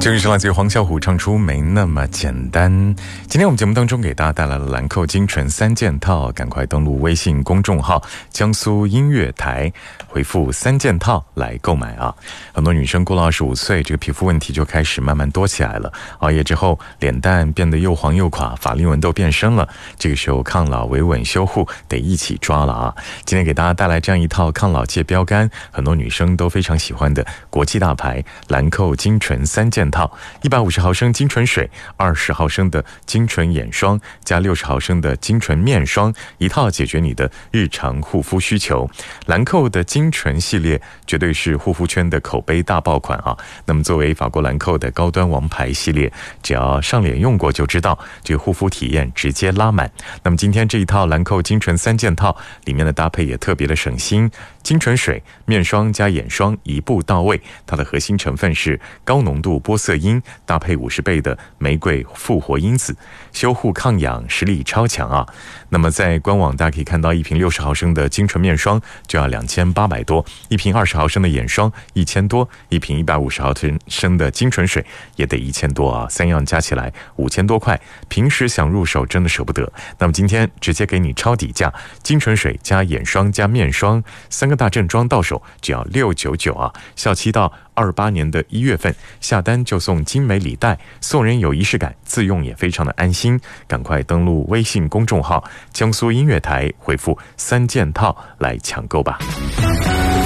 这个是来自于黄小琥唱出没那么简单。今天我们节目当中给大家带来了兰蔻精纯3件套，赶快登录微信公众号江苏音乐台，回复3件套来购买啊。很多女生过了25岁，这个皮肤问题就开始慢慢多起来了，熬夜之后脸蛋变得又黄又垮，法令纹都变深了，这个时候抗老维稳修护得一起抓了啊。今天给大家带来这样一套抗老界标杆，很多女生都非常喜欢的国际大牌兰蔻精纯3件套，150毫升精纯水，20毫升的精纯眼霜加60毫升的精纯面霜，一套解决你的日常护肤需求。兰蔻的精纯系列绝对是护肤圈的口碑大爆款啊！那么作为法国兰蔻的高端王牌系列，只要上脸用过就知道，这个护肤体验直接拉满。那么今天这一套兰蔻精纯3件套里面的搭配也特别的省心，精纯水、面霜加眼霜一步到位，它的核心成分是高浓度玻色因，搭配50倍的玫瑰复活因子，修护抗氧实力超强啊！那么在官网大家可以看到，一瓶60毫升的精纯面霜就要2800多，一瓶20毫升的眼霜1000多，一瓶150毫升的精纯水也得1000多啊，3样加起来5000多块，平时想入手真的舍不得。那么今天直接给你超底价，精纯水加眼霜加面霜3个大正装到手只要699啊，效期到28年的1月份，下单就送精美礼袋，送人有仪式感，自用也非常的安心。赶快登录微信公众号江苏音乐台，回复3件套来抢购吧。